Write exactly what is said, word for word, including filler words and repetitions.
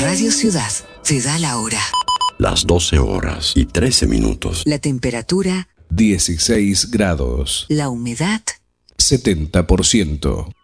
Radio Ciudad te da la hora. Las doce horas y trece minutos. La temperatura dieciséis grados. La humedad setenta por ciento.